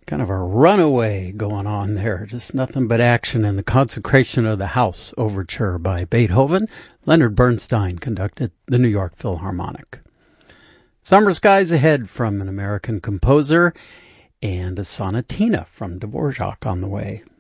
Kind of a runaway going on there. Just nothing but action in the Consecration of the House overture by Beethoven. Leonard Bernstein conducted the New York Philharmonic. Summer Skies Ahead from an American composer, and a sonatina from Dvorak on the way.